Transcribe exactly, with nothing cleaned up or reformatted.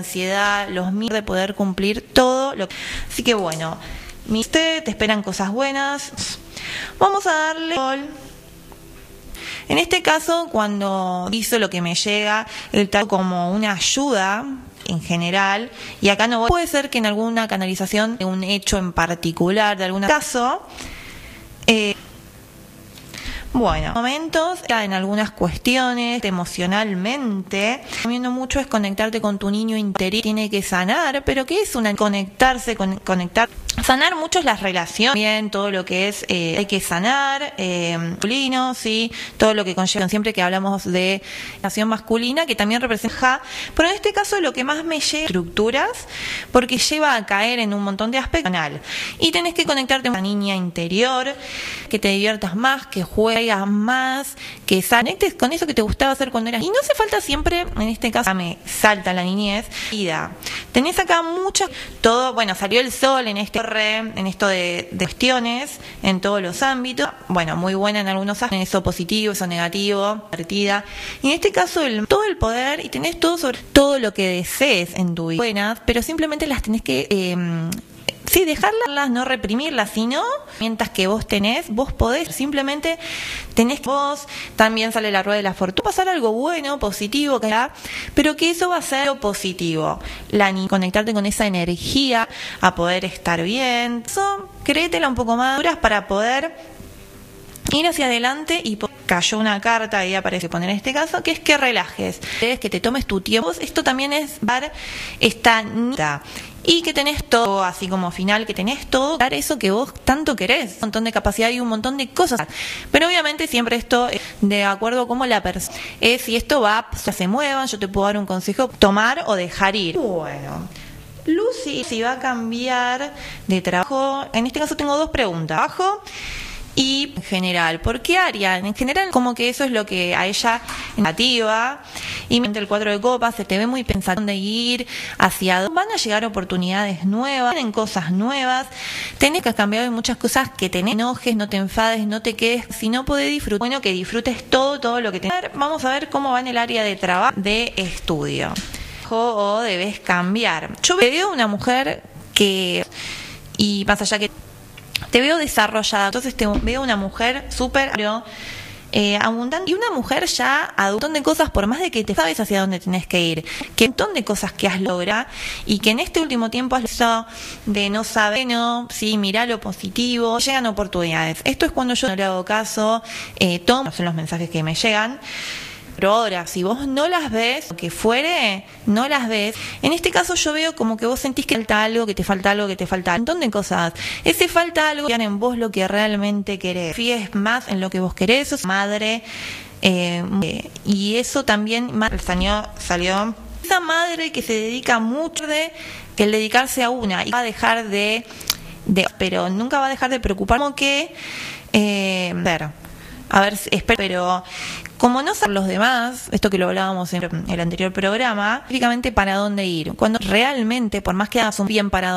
ansiedad, los miedos de poder cumplir todo lo que... Así que bueno, usted te esperan cosas buenas. Vamos a darle... En este caso, cuando hizo lo que me llega, el tal como una ayuda en general, y acá no voy, puede ser que en alguna canalización de un hecho en particular, de algún caso, eh, bueno, momentos, en algunas cuestiones, emocionalmente, recomiendo mucho es conectarte con tu niño interior, tiene que sanar, pero ¿qué es una conectarse, con, conectar? Sanar mucho es las relaciones, bien, todo lo que es, eh, hay que sanar, eh, masculino, sí, todo lo que conlleva, siempre que hablamos de relación masculina, que también representa, pero en este caso lo que más me llega estructuras, porque lleva a caer en un montón de aspectos, y tenés que conectarte con la niña interior, que te diviertas más, que juegues más, que conectes con eso que te gustaba hacer cuando eras, y no hace falta siempre, en este caso me salta la niñez, vida. Tenés acá mucho, todo, bueno, salió el sol en este en esto de, de cuestiones en todos los ámbitos, bueno, muy buena en algunos aspectos, eso positivo, eso negativo, partida, y en este caso el, todo el poder, y tenés todo sobre todo lo que desees en tu vida, buenas, pero simplemente las tenés que eh, sí, dejarlas, no reprimirlas, sino mientras que vos tenés, vos podés, simplemente tenés vos, también sale la rueda de la fortuna, pasar algo bueno, positivo, pero que eso va a ser lo positivo, la, conectarte con esa energía, a poder estar bien, eso, créetela un poco más duras para poder ir hacia adelante. Y cayó una carta, ahí aparece poner en este caso, que es que relajes, es que te tomes tu tiempo. Esto también es dar esta nita, y que tenés todo, así como final, que tenés todo, dar eso que vos tanto querés, un montón de capacidad y un montón de cosas, pero obviamente siempre esto de acuerdo como la persona es, si esto va, ya se muevan, yo te puedo dar un consejo, tomar o dejar ir. Bueno, Lucy, si va a cambiar de trabajo, en este caso tengo dos preguntas, trabajo y en general, ¿por qué área? En general, como que eso es lo que a ella negativa, y el cuatro de copas se te ve muy pensando de ir hacia dónde van a llegar oportunidades nuevas, tienen cosas nuevas, tenés que cambiar de muchas cosas, que te enojes, no te enfades, no te quedes, si no podés disfrutar, bueno, que disfrutes todo, todo lo que tenés. Vamos a ver cómo va en el área de trabajo, de estudio, o debes cambiar. Yo veo una mujer que, y más allá que te veo desarrollada, entonces te veo una mujer súper eh, abundante, y una mujer ya a un montón de cosas, por más de que te sabes hacia dónde tenés que ir, que un montón de cosas que has logrado, y que en este último tiempo has logrado de no saber, no, sí, mirá lo positivo, llegan oportunidades. Esto es cuando yo no le hago caso, eh, tomo, son los mensajes que me llegan. Pero ahora, si vos no las ves, lo que fuere, no las ves, en este caso yo veo como que vos sentís que falta algo, que te falta algo, que te falta un montón de cosas. Ese falta algo, que en vos lo que realmente querés. Fíes más en lo que vos querés, sos madre, eh, y eso también salió, salió esa madre que se dedica mucho de que el dedicarse a una, y va a dejar de, de pero nunca va a dejar de preocupar, como que, eh, ver, a ver, espero, pero como no saben los demás, esto que lo hablábamos en el anterior programa, específicamente para dónde ir. Cuando realmente, por más que hagas un bien parado,